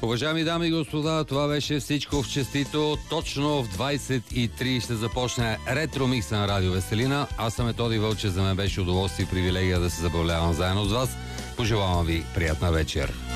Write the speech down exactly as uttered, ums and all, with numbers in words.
Уважаеми дами и господа, това беше всичко в честито. Точно в двайсет и три ще започне ретро микса на Радио Веселина. Аз съм Методи Вълчев, за мен беше удоволствие и привилегия да се забавлявам заедно с вас. Пожелавам ви приятна вечер.